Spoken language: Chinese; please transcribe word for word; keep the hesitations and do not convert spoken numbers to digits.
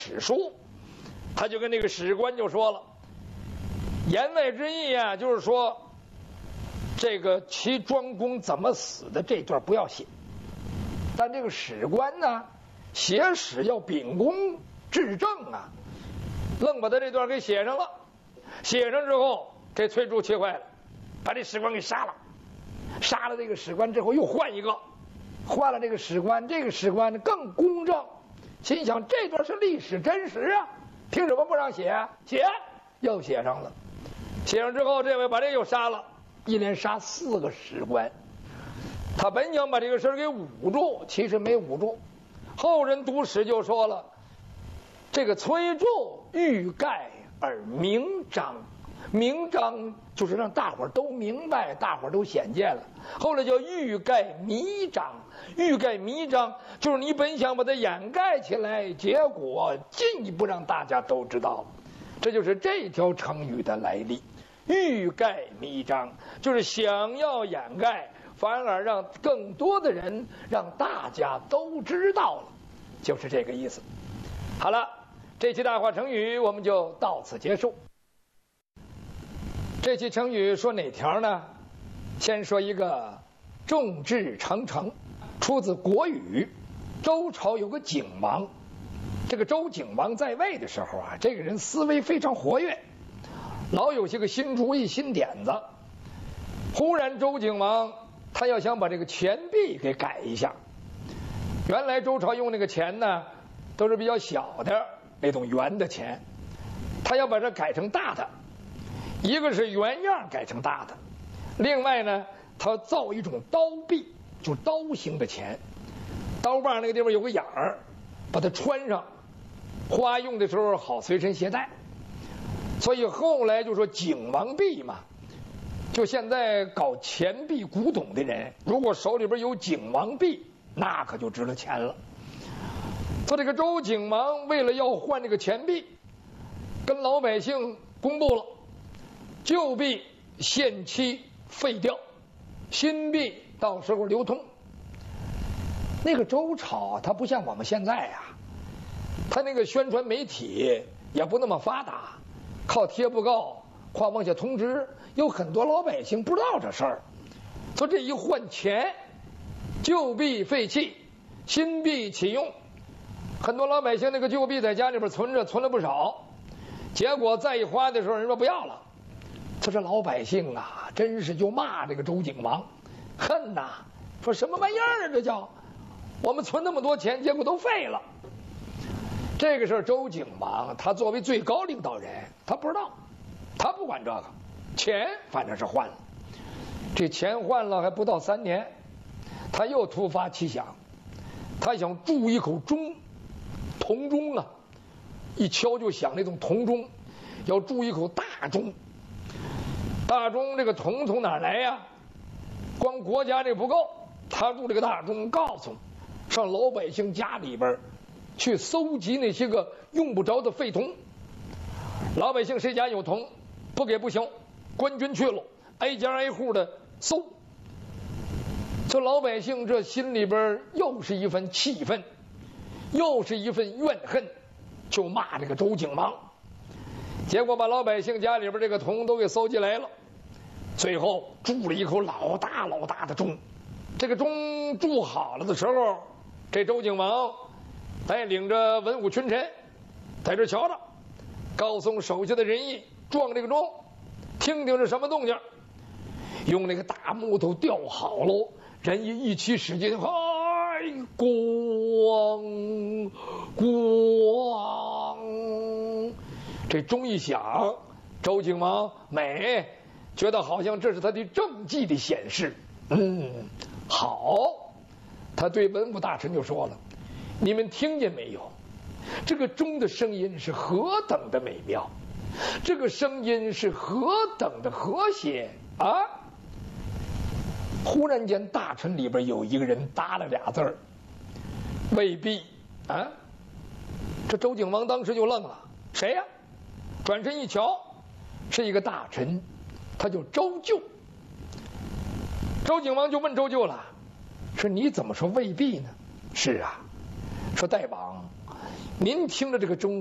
史书，他就跟那个史官就说了，言外之意啊，就是说这个齐庄公怎么死的这段不要写，但这个史官呢，写史要秉公治政啊，愣把他这段给写上了。写上之后，这崔杼气坏了，把这史官给杀了。杀了这个史官之后，又换一个，换了这个史官，这个史官更公正，心想这段是历史真实啊，凭什么不让写啊？写，又写上了。写上之后，这位把这又杀了，一连杀四个史官。他本想把这个事儿给捂住，其实没捂住。后人读史就说了，这个崔杼欲盖而明彰，明彰就是让大伙儿都明白，大伙儿都显见了。后来叫欲盖弥彰，欲盖弥彰就是你本想把它掩盖起来，结果进一步让大家都知道了。这就是这条成语的来历。欲盖弥彰就是想要掩盖，反而让更多的人，让大家都知道了，就是这个意思。好了，这期大话成语我们就到此结束。这期成语说哪条呢？先说一个众志成城，出自国语。周朝有个景王，这个周景王在位的时候啊，这个人思维非常活跃，老有些个新主意新点子。忽然周景王他要想把这个钱币给改一下。原来周朝用那个钱呢都是比较小的那种圆的钱，他要把它改成大的，一个是原样改成大的，另外呢他造一种刀币，就刀形的钱，刀把那个地方有个眼儿，把它穿上，花用的时候好随身携带。所以后来就说景王币嘛，就现在搞钱币古董的人，如果手里边有景王币，那可就值了钱了。说这个周景王为了要换这个钱币，跟老百姓公布了，旧币限期废掉，新币到时候流通。那个周朝它不像我们现在啊，它那个宣传媒体也不那么发达，靠贴布告靠往下通知，有很多老百姓不知道这事儿。说这一换钱，旧币废弃，新币启用，很多老百姓那个旧币在家里边存着，存了不少，结果再一花的时候人说不要了。说这老百姓啊真是就骂这个周景王，恨呐，说什么玩意儿啊，这叫我们存那么多钱结果都废了。这个事儿周景王他作为最高领导人，他不知道，他不管这个，钱反正是换了。这钱换了还不到三年，他又突发奇想，他想铸一口钟，铜钟啊，一敲就响那种铜钟，要铸一口大钟。大钟这个铜从哪儿来呀？光国家这不够，他铸这个大钟，告诉上老百姓家里边去搜集那些个用不着的废铜。老百姓谁家有铜，不给不行，官军去了，挨家挨户的搜。这老百姓这心里边又是一份气愤，又是一份怨恨，就骂这个周景王。结果把老百姓家里边这个铜都给搜集来了，最后铸了一口老大老大的钟。这个钟铸好了的时候，这周景王带领着文武群臣在这瞧着，告诉手下的人役撞这个钟，听听是什么动静。用那个大木头吊好喽，人役一起使劲，嗨，咣咣，这钟一响，周景王美觉得好像这是他的政绩的显示。嗯，好，他对文武大臣就说了，你们听见没有？这个钟的声音是何等的美妙，这个声音是何等的和谐啊！忽然间大臣里边有一个人答了俩字儿，未必啊！这周景王当时就愣了，谁呀？转身一瞧，是一个大臣，他叫周咎。周景王就问周咎了，说你怎么说未必呢？是啊，说大王， 您听了这个中